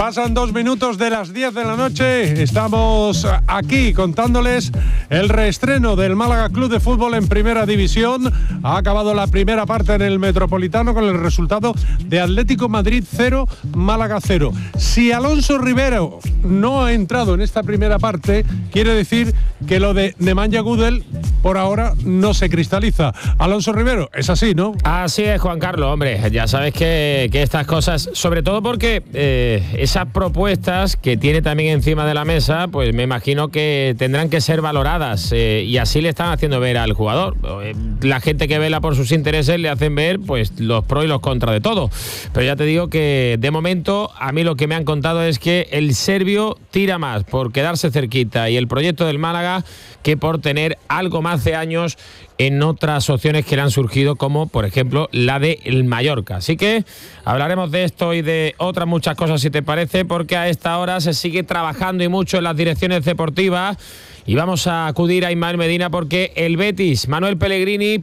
Pasan 2 minutos de las 10 de la noche. Estamos aquí contándoles el reestreno del Málaga Club de Fútbol en Primera División. Ha acabado la primera parte en el Metropolitano con el resultado de Atlético Madrid 0, Málaga 0. Si Alonso Rivero no ha entrado en esta primera parte, quiere decir que lo de Nemanja Gudel por ahora no se cristaliza. Alonso Rivero, es así, ¿no? Así es, Juan Carlos, hombre. Ya sabes que estas cosas, sobre todo porque esas propuestas que tiene también encima de la mesa, pues me imagino que tendrán que ser valoradas y así le están haciendo ver al jugador. La gente que vela por sus intereses le hacen ver pues los pros y los contras de todo. Pero ya te digo que de momento a mí lo que me han contado es que el serbio tira más por quedarse cerquita y el proyecto del Málaga que por tener algo más de años en otras opciones que le han surgido, como por ejemplo la de el Mallorca. Así que hablaremos de esto y de otras muchas cosas, si te parece, porque a esta hora se sigue trabajando y mucho en las direcciones deportivas. Y vamos a acudir a Ismael Medina porque el Betis, Manuel Pellegrini,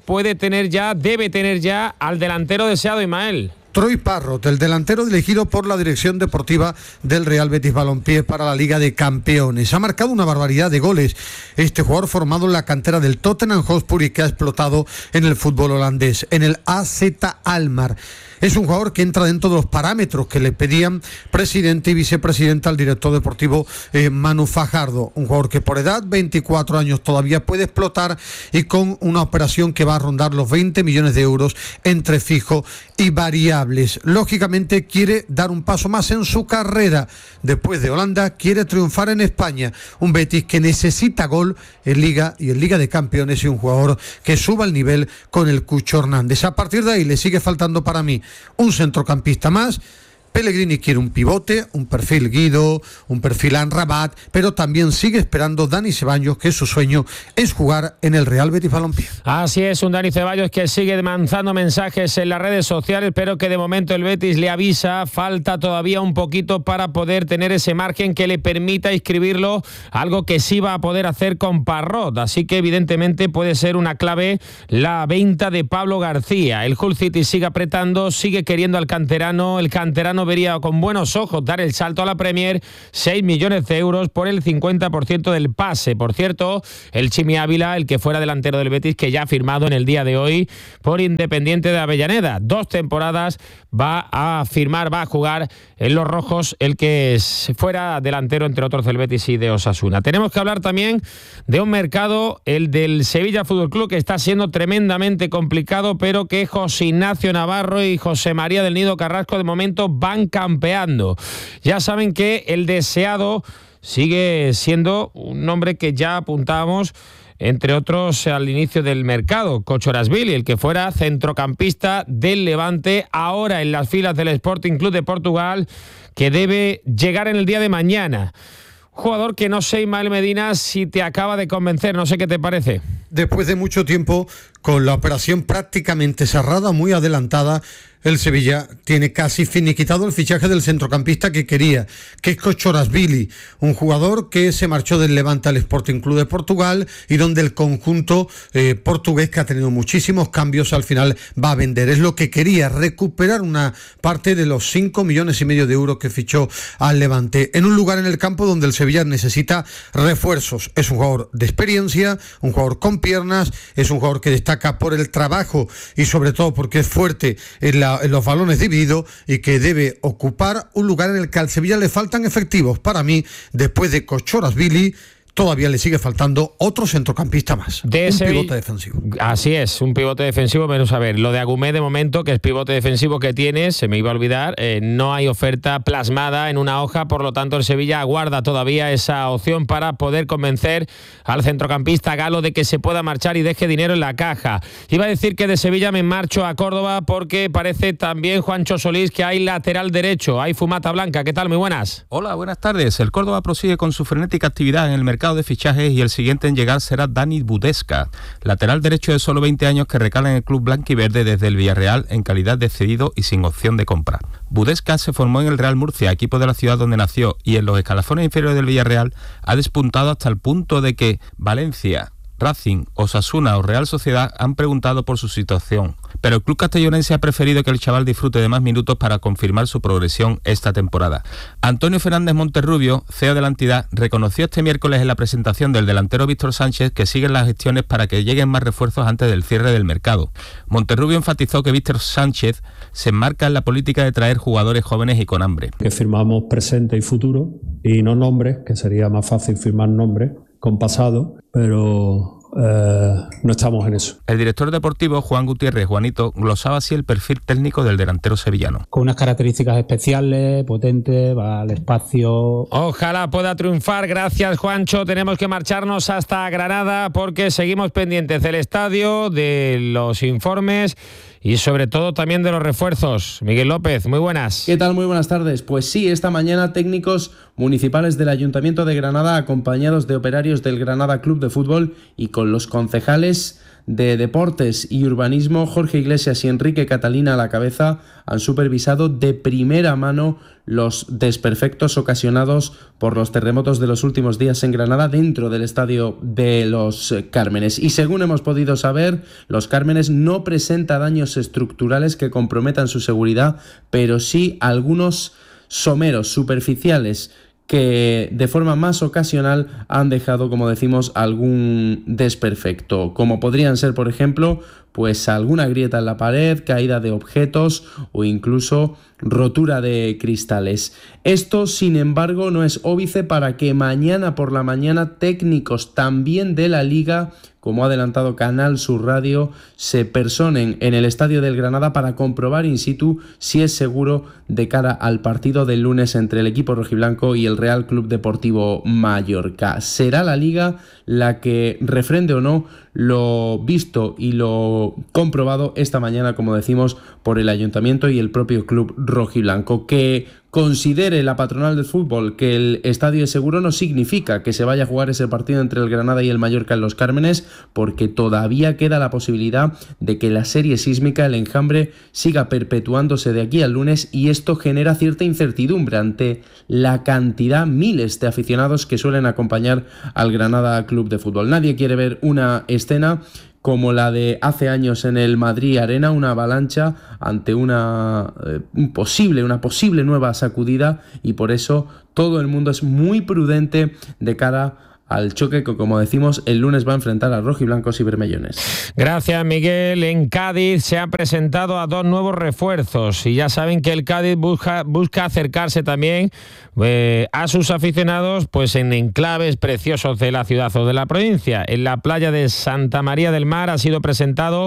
debe tener ya al delantero deseado, Ismael. Troy Parrott, el delantero elegido por la dirección deportiva del Real Betis Balompié para la Liga de Campeones. Ha marcado una barbaridad de goles este jugador formado en la cantera del Tottenham Hotspur y que ha explotado en el fútbol holandés, en el AZ Alkmaar. Es un jugador que entra dentro de los parámetros que le pedían presidente y vicepresidente al director deportivo Manu Fajardo. Un jugador que por edad, 24 años, todavía puede explotar y con una operación que va a rondar los 20 millones de euros entre fijo y variables. Lógicamente quiere dar un paso más en su carrera. Después de Holanda quiere triunfar en España. Un Betis que necesita gol en Liga y en Liga de Campeones y un jugador que suba el nivel con el Cucho Hernández. A partir de ahí le sigue faltando para mí un centrocampista más. Pellegrini quiere un pivote, un perfil Guido, un perfil Amrabat, pero también sigue esperando Dani Ceballos, que su sueño es jugar en el Real Betis Balompié. Así es, un Dani Ceballos que sigue lanzando mensajes en las redes sociales, pero que de momento el Betis le avisa, falta todavía un poquito para poder tener ese margen que le permita inscribirlo, algo que sí va a poder hacer con Parrott, así que evidentemente puede ser una clave la venta de Pablo García. El Hull City sigue apretando, sigue queriendo al canterano, el canterano vería con buenos ojos dar el salto a la Premier, 6 millones de euros por el 50% del pase. Por cierto, el Chimi Ávila, el que fuera delantero del Betis, que ya ha firmado en el día de hoy por Independiente de Avellaneda. 2 temporadas va a firmar, va a jugar en los rojos, el que fuera delantero, entre otros, del Betis y de Osasuna. Tenemos que hablar también de un mercado, el del Sevilla Fútbol Club, que está siendo tremendamente complicado, pero que José Ignacio Navarro y José María del Nido Carrasco de momento van campeando. Ya saben que el deseado sigue siendo un nombre que ya apuntábamos, entre otros, al inicio del mercado, Kochorasvili, el que fuera centrocampista del Levante, ahora en las filas del Sporting Club de Portugal, que debe llegar en el día de mañana. Jugador que no sé, Ismael Medina, si te acaba de convencer, no sé qué te parece. Después de mucho tiempo, con la operación prácticamente cerrada, muy adelantada, el Sevilla tiene casi finiquitado el fichaje del centrocampista que quería, que es Kochorasvili, un jugador que se marchó del Levante al Sporting Club de Portugal y donde el conjunto portugués, que ha tenido muchísimos cambios, al final va a vender. Es lo que quería, recuperar una parte de los 5,5 millones de euros que fichó al Levante, en un lugar en el campo donde el Sevilla necesita refuerzos. Es un jugador de experiencia, un jugador con piernas, es un jugador que destaca por el trabajo y sobre todo porque es fuerte en los balones divididos y que debe ocupar un lugar en el que al Sevilla le faltan efectivos. Para mí, después de Kochorasvili, todavía le sigue faltando otro centrocampista más, un pivote defensivo. Así es, un pivote defensivo. Menos a ver, lo de Agumé de momento, que es pivote defensivo que tiene, se me iba a olvidar, no hay oferta plasmada en una hoja, por lo tanto el Sevilla aguarda todavía esa opción para poder convencer al centrocampista galo de que se pueda marchar y deje dinero en la caja. Iba a decir que de Sevilla me marcho a Córdoba porque parece también, Juancho Solís, que hay lateral derecho, hay fumata blanca. ¿Qué tal? Muy buenas. Hola, buenas tardes. El Córdoba prosigue con su frenética actividad en el mercado de fichajes y el siguiente en llegar será Dani Budesca, lateral derecho de solo 20 años que recala en el club blanquiverde desde el Villarreal en calidad de cedido y sin opción de compra. Budesca se formó en el Real Murcia, equipo de la ciudad donde nació, y en los escalafones inferiores del Villarreal ha despuntado hasta el punto de que Valencia, Racing, Osasuna o Real Sociedad han preguntado por su situación, pero el club castellonense ha preferido que el chaval disfrute de más minutos para confirmar su progresión esta temporada. Antonio Fernández Monterrubio, CEO de la entidad, reconoció este miércoles en la presentación del delantero Víctor Sánchez que siguen las gestiones para que lleguen más refuerzos antes del cierre del mercado. Monterrubio enfatizó que Víctor Sánchez se enmarca en la política de traer jugadores jóvenes y con hambre. Que firmamos presente y futuro y no nombres, que sería más fácil firmar nombres con pasado, pero no estamos en eso. El director deportivo Juan Gutiérrez, Juanito, glosaba así el perfil técnico del delantero sevillano. Con unas características especiales, potente, va al espacio. Ojalá pueda triunfar. Gracias, Juancho. Tenemos que marcharnos hasta Granada porque seguimos pendientes del estadio, de los informes y sobre todo también de los refuerzos. Miguel López, muy buenas. ¿Qué tal? Muy buenas tardes. Pues sí, esta mañana técnicos municipales del Ayuntamiento de Granada acompañados de operarios del Granada Club de Fútbol y con los concejales de Deportes y Urbanismo, Jorge Iglesias y Enrique Catalina a la cabeza, han supervisado de primera mano los desperfectos ocasionados por los terremotos de los últimos días en Granada dentro del estadio de Los Cármenes. Y según hemos podido saber, Los Cármenes no presenta daños estructurales que comprometan su seguridad, pero sí algunos someros superficiales que de forma más ocasional han dejado, como decimos, algún desperfecto, como podrían ser, por ejemplo, pues alguna grieta en la pared, caída de objetos o incluso rotura de cristales. Esto, sin embargo, no es óbice para que mañana por la mañana técnicos también de la Liga, como ha adelantado Canal Sur Radio, se personen en el estadio del Granada para comprobar in situ si es seguro de cara al partido del lunes entre el equipo rojiblanco y el Real Club Deportivo Mallorca. Será la Liga la que refrende o no lo visto y lo comprobado esta mañana, como decimos, por el Ayuntamiento y el propio club rojiblanco. Que considere la patronal del fútbol que el estadio es seguro no significa que se vaya a jugar ese partido entre el Granada y el Mallorca en Los Cármenes, porque todavía queda la posibilidad de que la serie sísmica, el enjambre, siga perpetuándose de aquí al lunes, y esto genera cierta incertidumbre ante la cantidad, miles de aficionados que suelen acompañar al Granada Club de Fútbol. Nadie quiere ver una escena como la de hace años en el Madrid Arena, una avalancha ante una posible nueva sacudida, y por eso todo el mundo es muy prudente de cara al choque que, como decimos, el lunes va a enfrentar a rojiblancos y bermellones. Gracias, Miguel. En Cádiz se han presentado a 2 nuevos refuerzos y ya saben que el Cádiz busca acercarse también a sus aficionados pues en enclaves preciosos de la ciudad o de la provincia. En la playa de Santa María del Mar ha sido presentado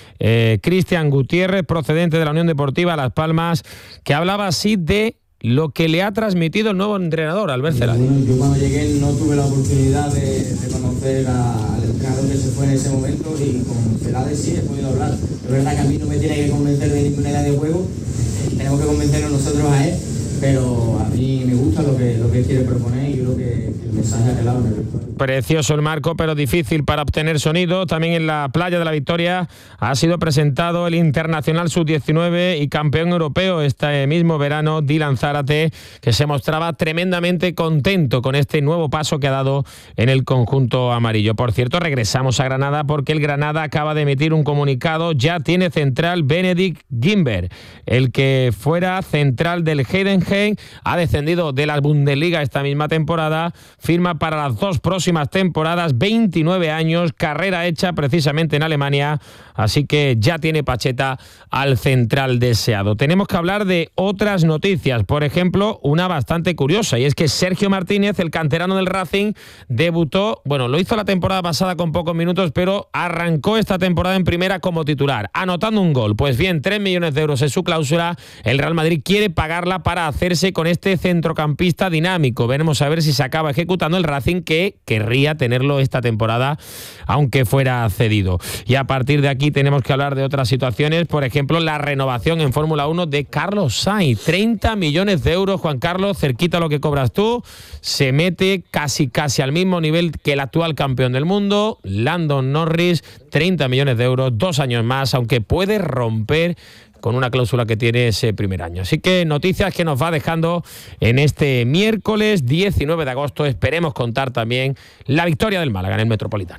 Cristian Gutiérrez, procedente de la Unión Deportiva Las Palmas, que hablaba así de lo que le ha transmitido el nuevo entrenador, Albert Celades. Bueno, yo cuando llegué no tuve la oportunidad de conocer al entrenador que se fue en ese momento, y con Celades sí he podido hablar. Es verdad que a mí no me tiene que convencer de ninguna idea de juego, tenemos que convencernos nosotros a él, pero a mí me gusta lo que él quiere proponer, y creo que el mensaje ha quedado en el vestuario. Precioso el marco, pero difícil para obtener sonido. También en la playa de la Victoria ha sido presentado el internacional sub-19 y campeón europeo este mismo verano, Dylan Zárate, que se mostraba tremendamente contento con este nuevo paso que ha dado en el conjunto amarillo. Por cierto, regresamos a Granada porque el Granada acaba de emitir un comunicado. Ya tiene central Benedikt Gimber, el que fuera central del Heidenheim, ha descendido de la Bundesliga esta misma temporada, firma para las 2 próximas temporadas, 29 años, carrera hecha precisamente en Alemania, así que ya tiene Pacheta al central deseado. Tenemos que hablar de otras noticias, por ejemplo, una bastante curiosa, y es que Sergio Martínez, el canterano del Racing, debutó, lo hizo la temporada pasada con pocos minutos, pero arrancó esta temporada en primera como titular, anotando un gol. Pues bien, 3 millones de euros es su cláusula, el Real Madrid quiere pagarla para hacerse con este centrocampista dinámico. Veremos a ver si se acaba ejecutando el Racing, que querría tenerlo esta temporada, aunque fuera cedido. Y a partir de aquí tenemos que hablar de otras situaciones, por ejemplo, la renovación en Fórmula 1 de Carlos Sainz. 30 millones de euros, Juan Carlos, cerquita a lo que cobras tú, se mete casi al mismo nivel que el actual campeón del mundo, Lando Norris. 30 millones de euros, 2 años más, aunque puede romper con una cláusula que tiene ese primer año. Así que noticias que nos va dejando en este miércoles 19 de agosto. Esperemos contar también la victoria del Málaga en el Metropolitano.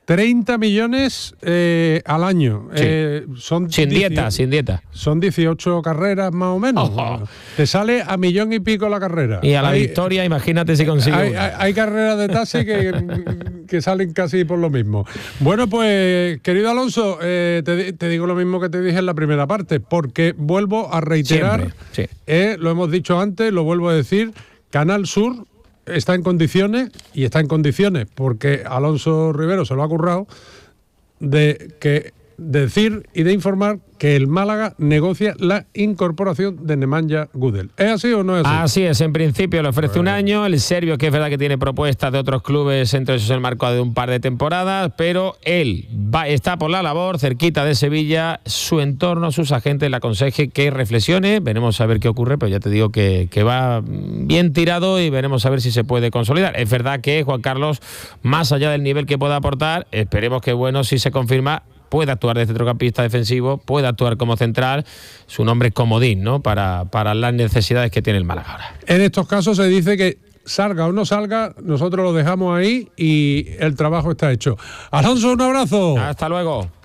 30 millones al año. Sí. Son sin dieta. Son 18 carreras más o menos. Te sale a millón y pico la carrera. Y a la victoria, imagínate si consigue. Hay carreras de taxi que salen casi por lo mismo. Bueno, pues, querido Alonso, te digo lo mismo que te dije en la primera parte, porque vuelvo a reiterar, lo hemos dicho antes, lo vuelvo a decir, Canal Sur está en condiciones, porque Alonso Rivero se lo ha currado, de decir y de informar que el Málaga negocia la incorporación de Nemanja Gudel. ¿Es así o no es así? Así es, en principio le ofrece un año, el serbio, que es verdad que tiene propuestas de otros clubes, entre esos el marco de un par de temporadas, pero él está por la labor, cerquita de Sevilla, su entorno, sus agentes le aconseje que reflexione, veremos a ver qué ocurre, pero ya te digo que va bien tirado y veremos a ver si se puede consolidar. Es verdad que Juan Carlos, más allá del nivel que pueda aportar, esperemos que si se confirma, puede actuar de centrocampista defensivo, puede actuar como central, su nombre es comodín, ¿no? Para las necesidades que tiene el Málaga ahora. En estos casos se dice que salga o no salga, nosotros lo dejamos ahí y el trabajo está hecho. Alonso, un abrazo. Hasta luego.